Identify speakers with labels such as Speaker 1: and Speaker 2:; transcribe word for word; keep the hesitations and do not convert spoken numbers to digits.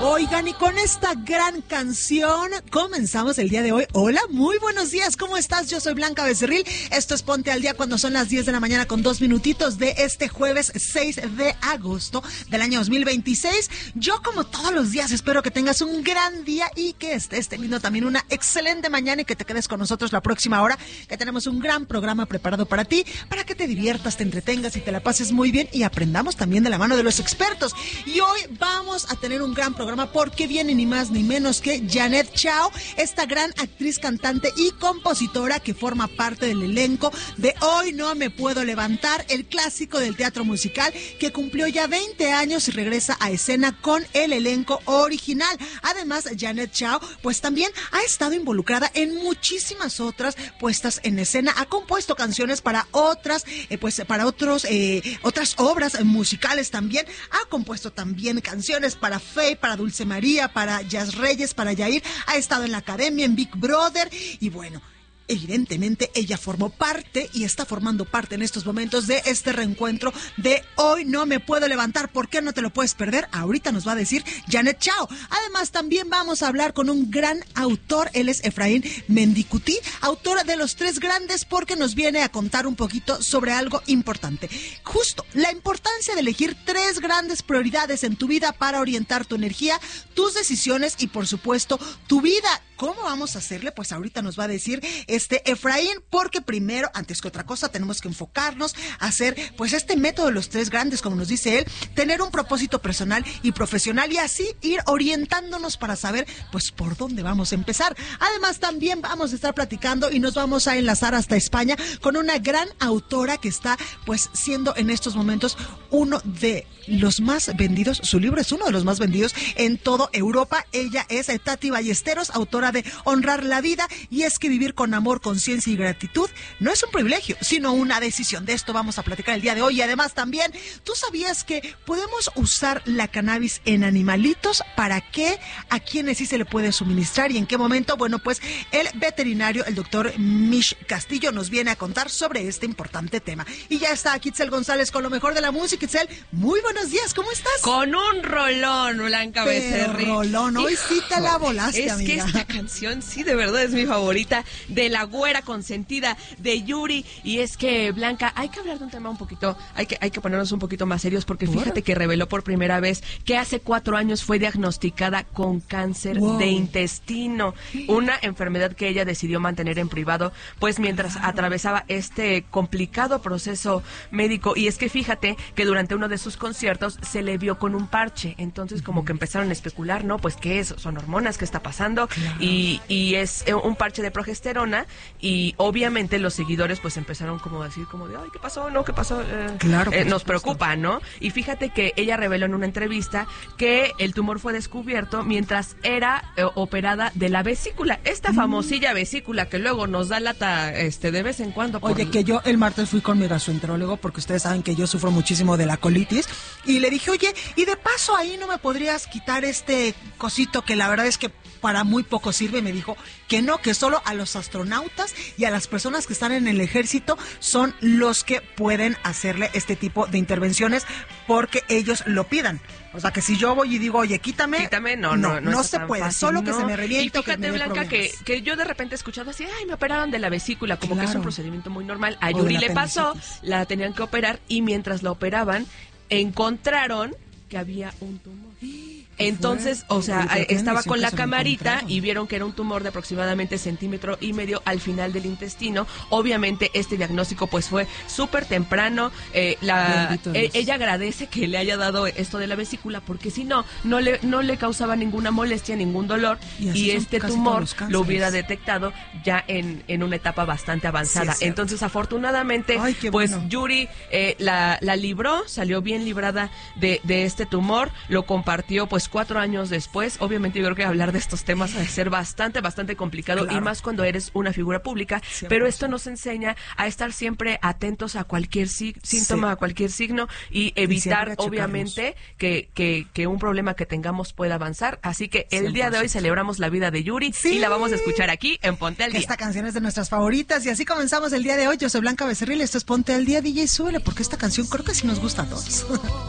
Speaker 1: Oigan, y con esta gran canción comenzamos el día de hoy. Hola, muy buenos días, ¿cómo estás? Yo soy Blanca Becerril. Esto es Ponte al Día cuando son las diez de la mañana con dos minutitos de este jueves seis de agosto del año dos mil veintiséis. Yo, como todos los días, espero que tengas un gran día y que estés teniendo también una excelente mañana y que te quedes con nosotros la próxima hora, que tenemos un gran programa preparado para ti, para que te diviertas, te entretengas y te la pases muy bien y aprendamos también de la mano de los expertos. Y hoy vamos a tener un gran programa porque viene ni más ni menos que Janet Chao, esta gran actriz, cantante y compositora que forma parte del elenco de Hoy No Me Puedo Levantar, el clásico del teatro musical que cumplió ya veinte años y regresa a escena con el elenco original. Además, Janet Chao pues también ha estado involucrada en muchísimas otras puestas en escena, ha compuesto canciones para otras, eh, pues para otros, eh, otras obras musicales también, ha compuesto también canciones para Faye, para Dulce María, para Jazz Reyes, para Yair, ha estado en la academia, en Big Brother, y bueno, evidentemente ella formó parte y está formando parte en estos momentos de este reencuentro de Hoy No Me Puedo Levantar. ¿Por qué no te lo puedes perder? Ahorita nos va a decir Janet Chao. Además, también vamos a hablar con un gran autor. Él es Efraín Mendicuti, autor de Los Tres Grandes, porque nos viene a contar un poquito sobre algo importante. Justo, la importancia de elegir tres grandes prioridades en tu vida para orientar tu energía, tus decisiones y, por supuesto, tu vida. ¿Cómo vamos a hacerle? Pues ahorita nos va a decir este Efraín, porque primero, antes que otra cosa, tenemos que enfocarnos a hacer pues este método de los tres grandes, como nos dice él, tener un propósito personal y profesional y así ir orientándonos para saber pues por dónde vamos a empezar. Además, también vamos a estar platicando y nos vamos a enlazar hasta España con una gran autora que está pues siendo en estos momentos uno de los más vendidos, su libro es uno de los más vendidos en toda Europa. Ella es Tati Ballesteros, autora de Honrar la Vida, y es que vivir con amor, conciencia y gratitud no es un privilegio, sino una decisión. De esto vamos a platicar el día de hoy. Y además también, ¿tú sabías que podemos usar la cannabis en animalitos? ¿Para qué? ¿A quiénes sí se le puede suministrar y en qué momento? Bueno, pues el veterinario, el doctor Mish Castillo, nos viene a contar sobre este importante tema. Y ya está Kitzel González con lo mejor de la música. Kitzel, muy buenos días, ¿cómo estás?
Speaker 2: Con un rolón, Blanca Becerril.
Speaker 1: rolón, hoy sí te la volaste,
Speaker 2: es
Speaker 1: amiga.
Speaker 2: Es que esta canción sí de verdad es mi favorita, de la güera consentida de Yuri. Y es que, Blanca, hay que hablar de un tema un poquito, hay que, hay que ponernos un poquito más serios, porque fíjate ¿Por? que reveló por primera vez que hace cuatro años fue diagnosticada con cáncer wow. de intestino, una enfermedad que ella decidió mantener en privado, pues mientras claro. atravesaba este complicado proceso médico. Y es que fíjate que durante uno de sus conciertos se le vio con un parche, entonces como que empezaron a especular, ¿no? Pues ¿qué es? ¿Son hormonas? ¿Qué está pasando? Claro. Y, y es un parche de progesterona, y obviamente los seguidores pues empezaron como a decir como de, ay, ¿qué pasó? ¿No? ¿Qué pasó? Eh, claro, eh, nos preocupa, ¿no? Y fíjate que ella reveló en una entrevista que el tumor fue descubierto mientras era eh, operada de la vesícula, esta mm. famosilla vesícula que luego nos da lata este de vez en cuando.
Speaker 1: Por... Oye, que yo el martes fui con mi gastroenterólogo, porque ustedes saben que yo sufro muchísimo de la colitis, y le dije, oye, y de paso ahí no me podrías quitar este cosito que la verdad es que para muy poco sirve. Me dijo que no, que solo a los astronautas y a las personas que están en el ejército son los que pueden hacerle este tipo de intervenciones porque ellos lo pidan. O sea, que si yo voy y digo, oye, quítame,
Speaker 2: quítame no, no, no,
Speaker 1: no, no se puede, fácil, solo no. que se me reviente.
Speaker 2: Y fíjate, Blanca, que, que yo de repente he escuchado así, ay, me operaron de la vesícula, como claro. que es un procedimiento muy normal. A Yuri le pasó, la tenían que operar, y mientras la operaban, encontraron que había un tumor. Entonces, o sea, estaba con la camarita y vieron que era un tumor de aproximadamente centímetro y medio al final del intestino. Obviamente este diagnóstico pues fue súper temprano. Eh, la, eh, ella agradece que le haya dado esto de la vesícula, porque si no, no le, no le causaba ninguna molestia, ningún dolor, y, y este tumor lo hubiera detectado ya en, en una etapa bastante avanzada. Sí, Entonces, afortunadamente, Ay, pues bueno. Yuri eh, la, la libró, salió bien librada de, de este tumor, lo compartió pues cuatro años después. Obviamente yo creo que hablar de estos temas ha de ser bastante, bastante complicado, claro. y más cuando eres una figura pública, cien por ciento. Pero esto nos enseña a estar siempre atentos a cualquier sí, síntoma, sí. a cualquier signo, y evitar, y obviamente, que, que, que un problema que tengamos pueda avanzar. Así que el cien por ciento. Día de hoy celebramos la vida de Yuri, sí. y la vamos a escuchar aquí en Ponte al Día.
Speaker 1: Esta canción es de nuestras favoritas, y así comenzamos el día de hoy. Yo soy Blanca Becerril, esto es Ponte al Día. D J, súbele, porque esta canción creo que sí nos gusta a todos.